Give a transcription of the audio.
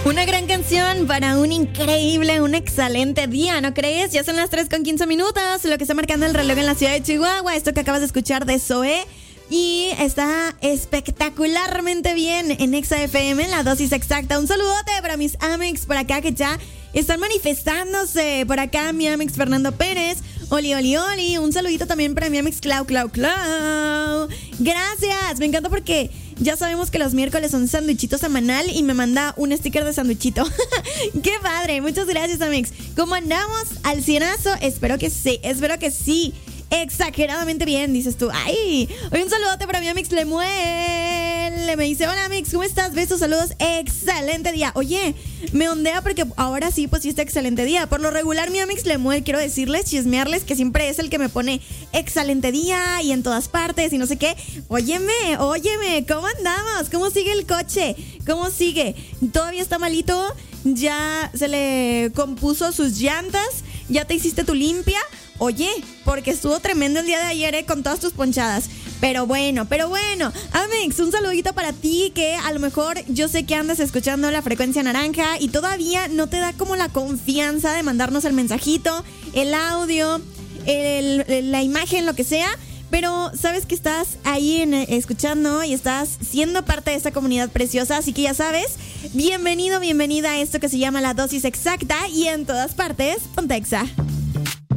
Una gran canción para un increíble, un excelente día, ¿no crees? Ya son las 3:15, lo que está marcando el reloj en la ciudad de Chihuahua. Esto que acabas de escuchar de Zoé. Y está espectacularmente bien en Exa FM, la dosis exacta. Un saludote para mis Amex por acá que ya están manifestándose. Por acá mi Amex Fernando Pérez. Oli, oli, oli. Un saludito también para mi Amex Clau. Gracias. Me encanta porque ya sabemos que los miércoles son sanduichitos semanal y me manda un sticker de sanduichito. ¡Qué padre! Muchas gracias, Amex. ¿Cómo andamos? ¿Al cienazo? Espero que sí. Exageradamente bien, dices tú. ¡Ay! Hoy un saludote para mi Amix Lemuel. Me dice, hola Amix, ¿cómo estás? Besos, saludos, excelente día. Oye, me ondea porque ahora sí, pues sí está excelente día. Por lo regular, mi Amix Lemuel, quiero decirles, chismearles, que siempre es el que me pone excelente día y en todas partes y no sé qué. Óyeme, ¿cómo andamos? ¿Cómo sigue el coche? ¿Cómo sigue? ¿Todavía está malito? ¿Ya se le compuso sus llantas? ¿Ya te hiciste tu limpia? Oye, porque estuvo tremendo el día de ayer, con todas tus ponchadas. Pero bueno, Amex, un saludito para ti que a lo mejor yo sé que andas escuchando la frecuencia naranja y todavía no te da como la confianza de mandarnos el mensajito, el audio, la imagen, lo que sea. Pero sabes que estás ahí escuchando y estás siendo parte de esta comunidad preciosa. Así que ya sabes, bienvenida a esto que se llama La Dosis Exacta y en todas partes, ponte Exa.